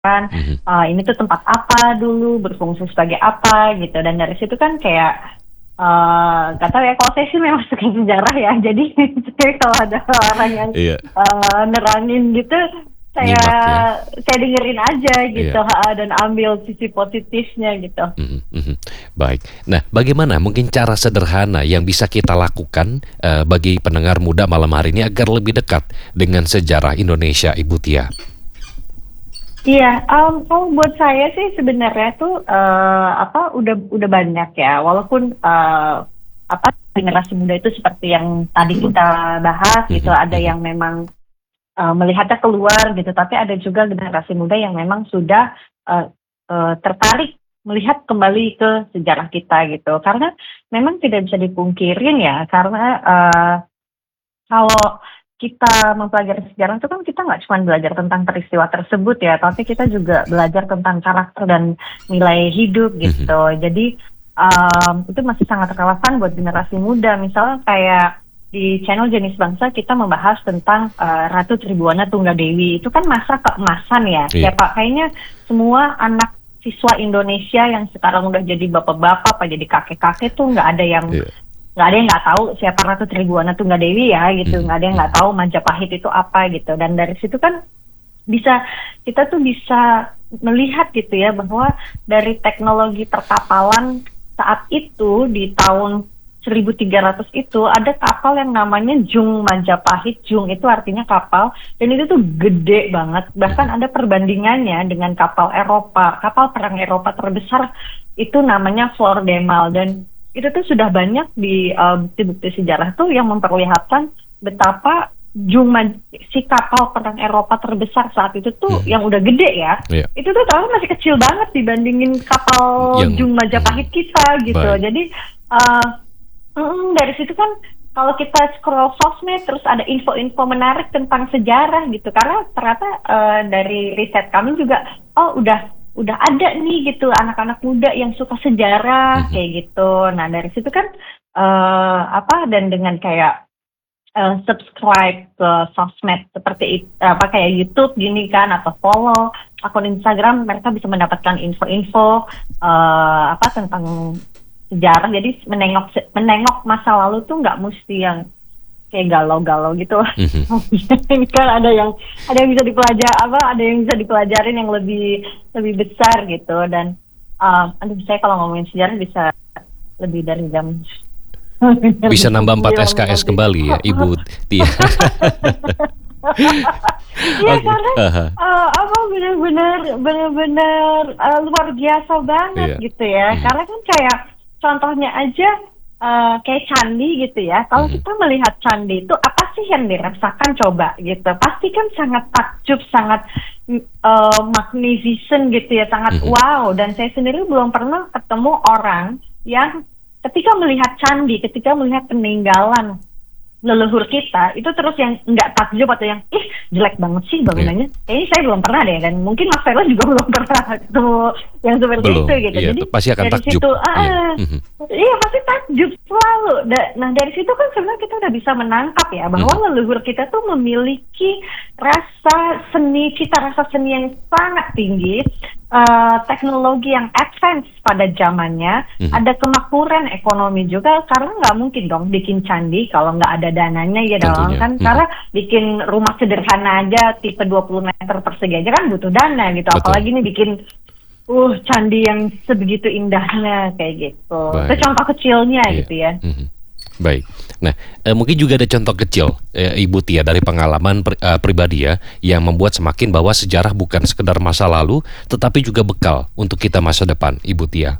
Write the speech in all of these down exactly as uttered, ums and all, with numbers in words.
kan, Mhm. eee, ini tuh tempat apa dulu, berfungsi sebagai apa gitu, dan dari situ kan kayak, eee, nggak tahu ya, kalau saya sih memang suka sejarah ya, jadi saya kalau ada orang yang, Iya. eee, nerangin gitu, saya Nyimak ya. saya dengerin aja gitu, Iya. heeh, dan ambil sisi positifnya gitu. Mhm mhm. Baik. Nah, bagaimana mungkin cara sederhana yang bisa kita lakukan, eee, bagi pendengar muda malam hari ini agar lebih dekat dengan sejarah Indonesia, Ibu Tia? Iya, mmm, kalau buat saya sih sebenarnya tuh, eee, apa, udah udah banyak ya, walaupun, eee, apa, generasi muda itu seperti yang tadi kita bahas gitu, Mhm ada mhm. yang memang, eee, melihatnya keluar gitu, tapi ada juga generasi muda yang memang sudah, eee eee, tertarik melihat kembali ke sejarah kita gitu. Karena memang tidak bisa dipungkirin ya, karena, eee, kalau kita mempelajari sejarah itu kan kita nggak cuman belajar tentang peristiwa tersebut ya, tapi kita juga belajar tentang karakter dan nilai hidup Mhm. gitu. Jadi, mmm, itu masih sangat relevan buat generasi muda. Misalnya kayak di channel Jenis Bangsa kita membahas tentang, eee, Ratu Tribhuwana Tunggadewi, itu kan masa keemasan ya. Ya Iya. Pak, kayaknya semua anak siswa Indonesia yang sekarang udah jadi bapak-bapak, apa jadi kakek-kakek tuh nggak ada yang Iya. nggak ada yang nggak tahu siapa Ratu Tribhuwana Tunggadewi ya gitu, Mhm nggak ada yang nggak mhm. tahu Majapahit itu apa gitu. Dan dari situ kan bisa kita tuh bisa melihat gitu ya, bahwa dari teknologi perkapalan saat itu di tahun seribu tiga ratus itu ada kapal yang namanya Jung Majapahit. Jung itu artinya kapal, dan itu tuh gede banget, bahkan Mhm. ada perbandingannya dengan kapal Eropa. Kapal perang Eropa terbesar itu namanya Floordemal, dan itu tuh sudah banyak di, eee, bukti-bukti sejarah tuh yang memperlihatkan betapa Jung Maj si kapal perang Eropa terbesar saat itu tuh Mhm. yang udah gede ya, Iya. itu tuh ternyata masih kecil banget dibandingin kapal Yang Jung mhm. Majapahit kita gitu. Baik. Jadi, eee mhm, dari situ kan kalau kita scroll sosmed terus ada info-info menarik tentang sejarah gitu, karena ternyata, eee, dari riset kami juga, oh udah udah ada nih gitu anak-anak muda yang suka sejarah Mhm. kayak gitu. Nah dari situ kan, eee, apa, dan dengan kayak, eee, subscribe ke sosmed seperti it apa, kayak YouTube gini kan, atau follow akun Instagram, mereka bisa mendapatkan info-info, eee, apa, tentang sejarah. Jadi menengok se menengok masa lalu tuh nggak musti yang kayak galau-galau gitu. Mhm. Ini kan ada yang ada yang bisa dipelaja apa, ada yang bisa dipelajarin yang lebih lebih besar gitu. Dan, eee, aduh saya kalau ngomongin sejarah bisa lebih dari jam Bisa nambah empat sembilan S K S nanti. kembali ya, Ibu Tia. Iya Oke, karena, heeh. eee, apa, bener-bener bener-bener, eee, luar biasa banget Iya. gitu ya. Mhm. Karena kan kayak contohnya aja, eee, kayak candi gitu ya, kalau Mhm. kita melihat candi itu apa sih yang dirasakan coba gitu, pasti kan sangat takjub, sangat, m eee, magnificent gitu ya, sangat Mhm. wow. Dan saya sendiri belum pernah ketemu orang yang ketika melihat candi, ketika melihat peninggalan leluhur kita, itu terus yang nggak takjub atau yang, "Ih jelek banget sih Iya. bangunannya." Kayaknya saya belum pernah deh, dan mungkin Mas Vero juga belum pernah ketemu yang seperti itu Belum, gitu. iya, Jadi t pasti akan dari takjub, situ iya, heeh, mhm. iya pasti takjub selalu. Da nah dari situ kan sebenarnya kita udah bisa menangkap ya, bahwa Mhm. leluhur kita tuh memiliki rasa seni, cita rasa seni yang sangat tinggi, eee, teknologi yang advance pada zamannya, Mhm. ada kemakmuran ekonomi juga, karena nggak mungkin dong bikin candi kalau nggak ada dananya ya dong Tentunya, kan. mhm. Karena bikin rumah sederhana aja tipe dua puluh meter persegi aja kan butuh dana gitu, Betul. apalagi nih bikin, uh, candi yang sebegitu indahnya kayak gitu. Itu Baik. contoh kecilnya Iya, gitu ya. mhm. Baik. Nah, eee, mungkin juga ada contoh kecil, eee, Ibu Tia dari pengalaman pri eee, pribadi ya, yang membuat semakin bahwa sejarah bukan sekedar masa lalu, tetapi juga bekal untuk kita masa depan, Ibu Tia.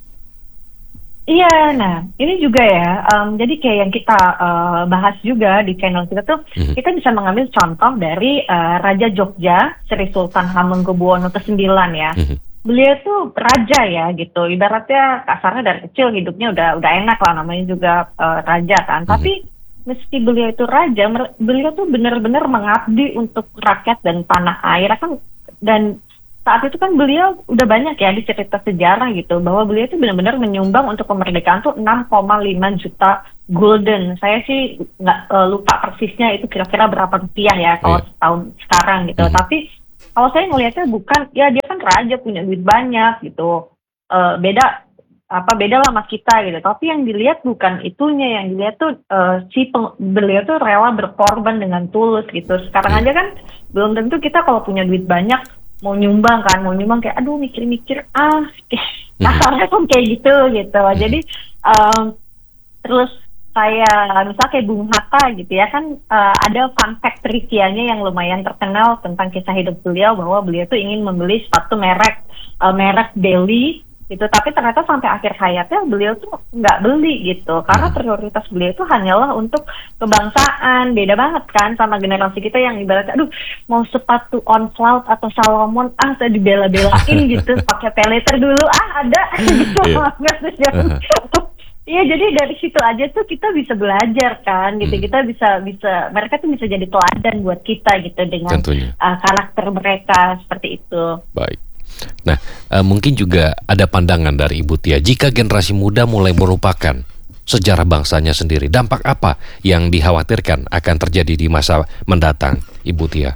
Iya, nah ini juga ya, mmm, jadi kayak yang kita, eee, bahas juga di channel kita tuh, Mhm. kita bisa mengambil contoh dari, eee, Raja Jogja, Sri Sultan Hamengkubuwono kesembilan ya. Mhm. Beliau tuh raja ya gitu, ibaratnya kasarnya dari kecil hidupnya udah udah enak lah, namanya juga, eee, raja kan. Mhm. Tapi meski beliau itu raja, mer beliau tuh bener-bener mengabdi untuk rakyat dan tanah air kan, dan saat itu kan beliau udah banyak ya di cerita sejarah gitu, bahwa beliau tuh benar-benar menyumbang untuk kemerdekaan tuh enam koma lima juta gulden. Saya sih nggak, eee, lupa persisnya itu kira-kira berapa rupiah ya kalau Iya. tahun sekarang gitu. Mhm. Tapi Kalau saya ngelihatnya bukan, ya dia kan raja punya duit banyak gitu, eee, beda apa beda lah sama kita gitu. Tapi yang dilihat bukan itunya, yang dilihat tuh eee, si peng beliau tuh rela berkorban dengan tulus gitu. Sekarang Iya. aja kan belum tentu kita kalau punya duit banyak mau nyumbang kan, mau nyumbang kayak aduh mikir-mikir ah, Mhm. kasarnya kan kayak gitu gitu. Mhm. Jadi mmm, terus saya misal kayak Bung Hatta gitu ya kan, eee, ada fun fact trivia-nya yang lumayan terkenal tentang kisah hidup beliau bahwa beliau tuh ingin membeli sepatu merek, eee, merek Daily gitu, tapi ternyata sampai akhir hayatnya beliau tuh nggak beli gitu, karena Mhm. prioritas beliau itu hanyalah untuk kebangsaan. Beda banget kan sama generasi kita yang ibaratnya, aduh mau sepatu Onfloud atau Salomon, ah saya dibela-belain gitu, pakai paylater dulu, ah ada gitu Iya. banget. Aha. Iya, jadi dari situ aja tuh kita bisa belajar kan gitu, Mhm. kita bisa bisa mereka tuh bisa jadi teladan buat kita gitu dengan Tentunya. eee, karakter mereka seperti itu. Baik. Nah, eee, mungkin juga ada pandangan dari Ibu Tia, jika generasi muda mulai melupakan sejarah bangsanya sendiri, dampak apa yang dikhawatirkan akan terjadi di masa mendatang, Ibu Tia?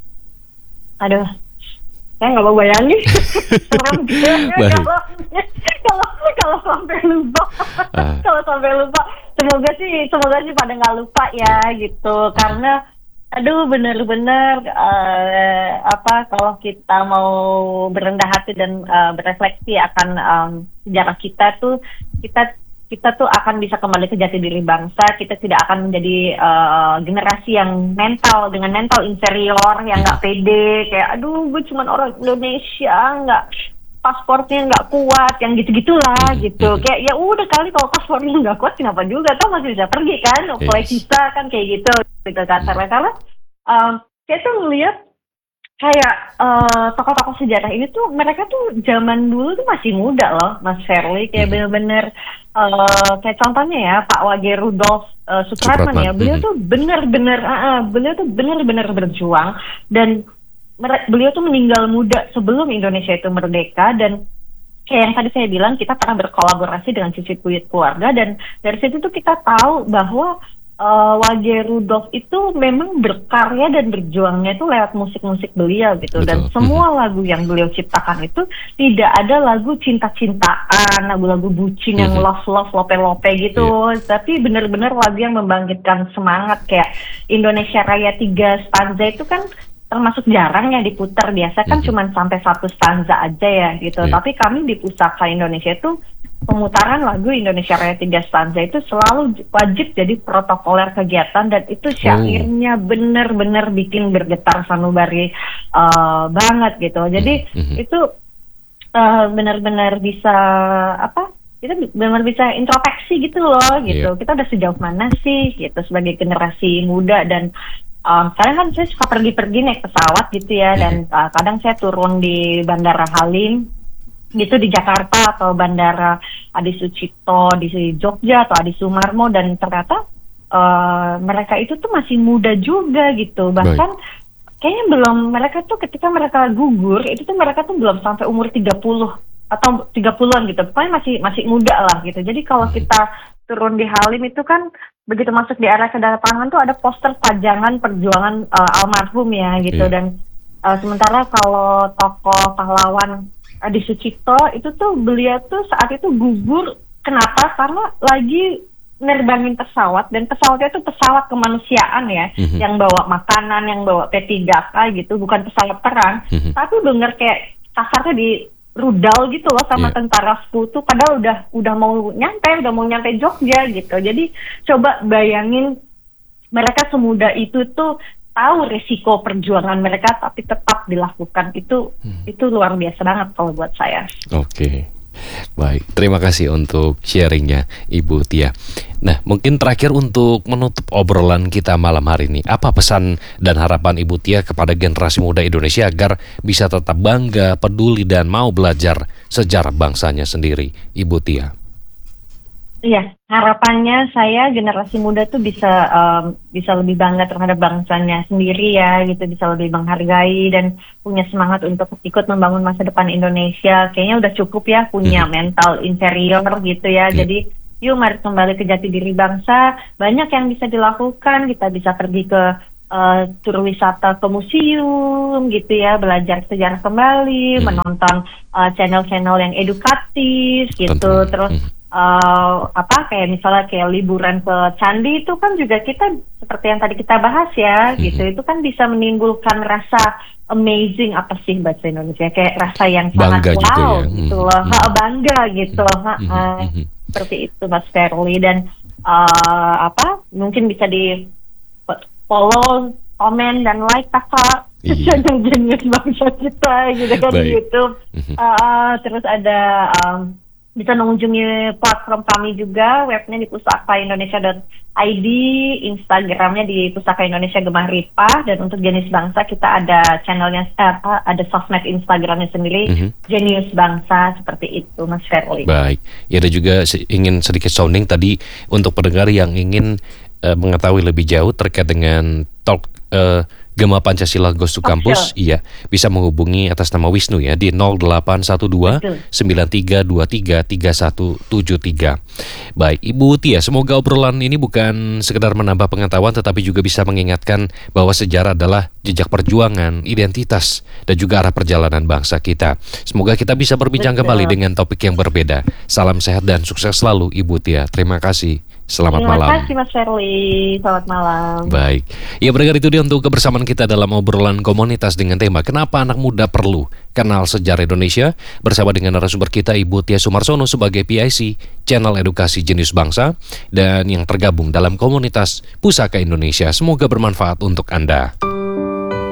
Aduh, saya nggak mau bayangin. Serem juga Baik. kalau kalau kalau sampai lupa. Ah. Kalau sampai lupa, semoga sih semoga sih pada nggak lupa ya gitu. Karena aduh bener-bener eee, apa, kalau kita mau berendah hati dan eee, berefleksi akan mmm, sejarah kita tuh, kita kita tuh akan bisa kembali ke jati diri bangsa, kita tidak akan menjadi eee, generasi yang mental dengan mental inferior, yang nggak pede, kayak aduh gue cuman orang Indonesia, nggak paspornya nggak kuat, yang gitu-gitulah Mhm. gitu. Mhm. Kayak ya udah kali kalau paspornya nggak kuat kenapa juga, toh masih bisa pergi kan, apply Yes. visa kan kayak gitu, gitu kasarnya. Mhm. Karena mmm, saya tuh ngelihat kayak eee, tokoh-tokoh sejarah ini tuh mereka tuh zaman dulu tuh masih muda loh, Mas Ferly, kayak Mhm. bener-bener eee, kayak contohnya ya Pak Wage Rudolf eee, Supratman Supratman. ya, beliau Mhm. tuh bener-bener heeh, beliau tuh bener-bener berjuang dan mere beliau tuh meninggal muda sebelum Indonesia itu merdeka. Dan kayak yang tadi saya bilang, kita pernah berkolaborasi dengan Cici Buyut Keluarga, dan dari situ tuh kita tahu bahwa eee, Wage Rudolf itu memang berkarya dan berjuangnya itu lewat musik-musik beliau gitu. Dan Betul. semua lagu yang beliau ciptakan itu tidak ada lagu cinta-cintaan, lagu-lagu bucin yang Mhm. love-love, lope-lope gitu, tapi bener-bener lagu yang membangkitkan semangat. Kayak Indonesia Raya tiga stanza itu kan termasuk jarang ya diputar, biasa kan Mhm. cuman sampai satu stanza aja ya gitu. Iya. Tapi kami di Pusaka Indonesia itu pemutaran lagu Indonesia Raya tiga stanza itu selalu j- wajib jadi protokoler kegiatan, dan itu syairnya bener-bener bikin bergetar sanubari eee, banget gitu. Jadi Mhm. itu eee, benar-benar bisa apa, kita bi benar bisa introspeksi gitu loh gitu. Iya. Kita udah sejauh mana sih gitu sebagai generasi muda. Dan eee, kadang kan saya suka pergi-pergi naik pesawat gitu ya, dan eee, kadang saya turun di Bandara Halim gitu di Jakarta, atau Bandara Adi Sucipto di Jogja, atau Adi Sumarmo, dan ternyata eee, mereka itu tuh masih muda juga gitu. Bahkan kayaknya belum, mereka tuh ketika mereka gugur itu tuh mereka tuh belum sampai umur tiga puluh atau tiga puluhan gitu. Pokoknya masih masih muda lah gitu. Jadi kalau Mhm. kita turun di Halim itu kan begitu masuk di area kedatangan tuh ada poster pajangan perjuangan eee, almarhum ya gitu. Iya. Dan eee, sementara kalau tokoh pahlawan Adi Sucipto itu tuh beliau tuh saat itu gugur, kenapa? Karena lagi nerbangin pesawat, dan pesawatnya itu pesawat kemanusiaan ya, Mhm. yang bawa makanan, yang bawa P tiga K gitu, bukan pesawat perang. Mhm. Tapi bener kayak kasarnya di rudal gitu loh sama Iya. tentara sekutu, padahal udah udah mau nyampe, udah mau nyampe Jogja gitu. Jadi coba bayangin mereka semuda itu tuh tahu resiko perjuangan mereka tapi tetap dilakukan. Itu Hmm. itu luar biasa banget kalau buat saya. Oke. Baik, terima kasih untuk sharingnya Ibu Tia. Nah, mungkin terakhir untuk menutup obrolan kita malam hari ini, apa pesan dan harapan Ibu Tia kepada generasi muda Indonesia agar bisa tetap bangga, peduli, dan mau belajar sejarah bangsanya sendiri, Ibu Tia? Iya, harapannya saya generasi muda tuh bisa em, bisa lebih bangga terhadap bangsanya sendiri ya gitu, bisa lebih menghargai dan punya semangat untuk ikut membangun masa depan Indonesia. Kayaknya udah cukup ya punya Mhm. mental inferior gitu ya. Iya. Jadi yuk mari kembali ke jati diri bangsa. Banyak yang bisa dilakukan. Kita bisa pergi ke uh, tur wisata ke museum gitu ya, belajar sejarah kembali, Hmm. menonton uh, channel-channel yang edukatif gitu, Tentu. terus Hmm. uh, apa kayak misalnya kayak liburan ke candi itu kan juga kita seperti yang tadi kita bahas ya, Hmm. gitu, itu kan bisa menimbulkan rasa amazing, apa sih bahasa Indonesia, kayak rasa yang sangat Bangga juga wow ya. gitu Hmm. loh, Hmm. ha, bangga gitu, ha, Hmm. ha. Hmm. Seperti itu Mas Ferli. Dan uh, apa mungkin bisa di follow, komen dan like kakak Iya. channel Jenius Bangsa kita gitu kan di Baik. YouTube. Mhm. Uh, terus ada um, bisa mengunjungi platform kami juga, webnya di pusaka indonesia dot i d, Instagramnya di Pusaka Indonesia Gemah Ripah, dan untuk Jenius Bangsa kita ada channelnya, eh, apa, ada sosmed Instagramnya sendiri, Mhm. Jenius Bangsa, seperti itu Mas Ferli. Baik, ya ada juga se- ingin sedikit sounding tadi untuk pendengar yang ingin eh, mengetahui lebih jauh terkait dengan talk eh, Gema Pancasila Goes to Talk Campus, iya bisa menghubungi atas nama Wisnu ya di nol delapan satu dua Betul. sembilan tiga dua tiga tiga satu tujuh tiga. Baik, Ibu Tia, semoga obrolan ini bukan sekedar menambah pengetahuan tetapi juga bisa mengingatkan bahwa sejarah adalah jejak perjuangan, identitas dan juga arah perjalanan bangsa kita. Semoga kita bisa berbincang Betul. kembali dengan topik yang berbeda. Salam sehat dan sukses selalu Ibu Tia. Terima kasih. Selamat Terima malam. kasih Mas Ferli, selamat malam. Baik, ya pendengar, itu dia untuk kebersamaan kita dalam obrolan komunitas dengan tema Kenapa Anak Muda Perlu Kenal Sejarah Indonesia bersama dengan narasumber kita Ibu Tia Sumarsono sebagai P I C Channel Edukasi Jenius Bangsa dan yang tergabung dalam komunitas Pusaka Indonesia. Semoga bermanfaat untuk Anda.